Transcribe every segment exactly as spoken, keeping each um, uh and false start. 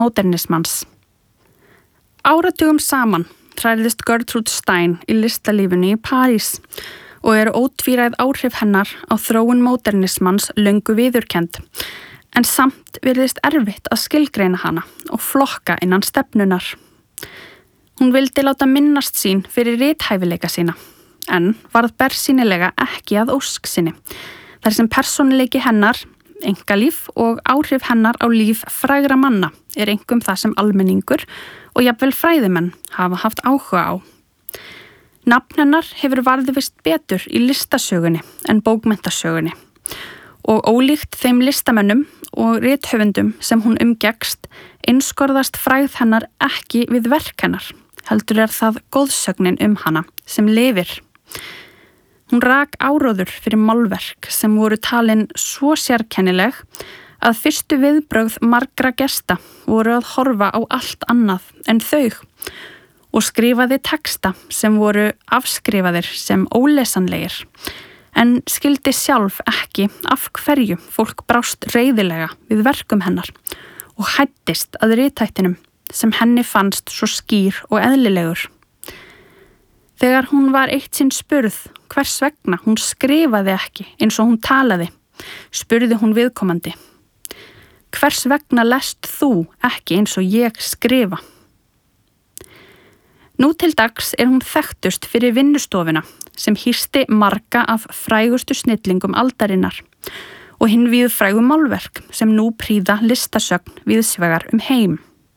módernismans. Áratugum saman hrærðist Gertrude Stein í listalífinu í París og eru ótvíræð áhrif hennar á þróun módernismans löngu viðurkennd, en samt virðist erfitt að skilgreina hana og flokka innan stefnunar. Hún vildi láta minnast sín fyrir rithæfileika sína, en varð bersýnilega ekki að ósk sinni, þar sem persónuleiki hennar, einkalíf og áhrif hennar á líf frægra manna er einkum það sem almenningur og jafnvel fræðimenn hafa haft áhuga á. Nafn hennar hefur varðveist betur í listasögunni en bókmenntasögunni og ólíkt þeim listamönnum og rithöfundum sem hún umgekkst einskorðast frægð hennar ekki við verk hennar, heldur er það góðsögnin um hana sem lifir. Hún rak áróður fyrir málverk sem voru talin svo sérkennileg að fyrstu viðbrögð margra gesta voru að horfa á allt annað en þau og skrifaði texta sem voru afskrifaðir sem ólesanlegir, en skildi sjálf ekki af hverju fólk brást reiðilega við verkum hennar og hæddist að rithættinum sem henni fannst svo skýr og eðlilegur. Þegar hún var eitt sinn spurð hvers vegna hún skrifaði ekki eins og hún talaði, spurði hún viðkomandi: Hvers vegna lest þú ekki eins og ég skrifa? Nú til dags er hún þekktust fyrir vinnustofuna sem hýsti marga af frægustu snillingum aldarinnar og hinn víðfrægu málverk sem nú prýða listasögn víðsvegar um heim.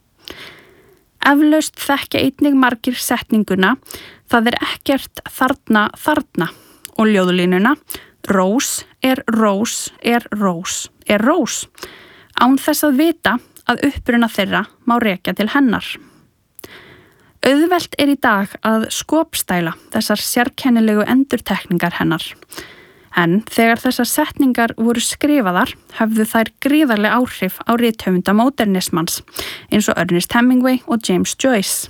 Eflaust þekkja einnig margir setninguna það er ekkert þarna þarna og ljóðlínuna rós er rós er rós er rós, án þess að vita að uppruna þeirra má rekja til hennar. Auðvelt er í dag að skopstæla þessar sérkennilegu endurtekningar hennar, en þegar þessar setningar voru skrifaðar höfðu þær gríðarleg áhrif á rithöfunda módernismans eins og Ernest Hemingway og James Joyce.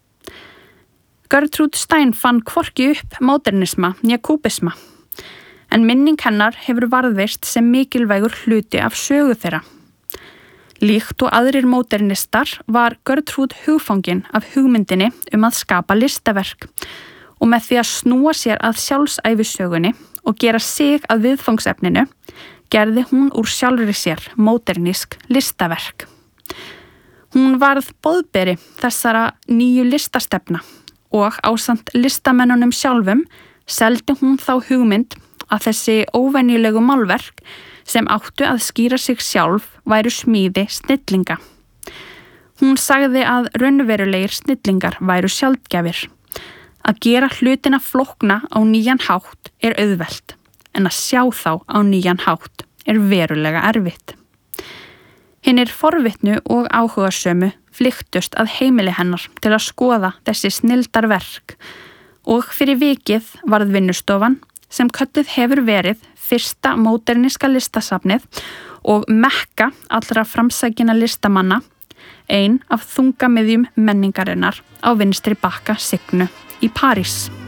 Gertrude Stein fann hvorki upp módernisma né kúbisma, en minning hennar hefur varðveist sem mikilvægur hluti af sögu þeirra. Líkt og aðrir módernistar var Gertrude hugfangin af hugmyndinni um að skapa listaverk og með því að snúa sér að sjálfsævisögunni og gera sig að viðfangsefninu gerði hún úr sjálfri sér módernísk listaverk. Hún varð boðberi þessara nýju listastefna og ásamt listamennunum sjálfum seldi hún þá hugmynd að þessi óvenjulegu málverk sem áttu að skýra sig sjálf væru smíði snillinga. Hún sagði að raunverulegir snillingar væru sjaldgæfir. Að gera hlutina flókna á nýjan hátt er auðvelt, en að sjá þá á nýjan hátt er verulega erfitt. Hinnir forvitnu og áhugasömu flykktust að heimili hennar til að skoða þessi snilldarverk og fyrir vikið varð vinnustofan sem kölluð hefur verið fyrsta móderníska listasafnið og mekka allra framsækinna listamanna, ein af þungamiðjum menningarinnar á vinstri bakka Signu í París.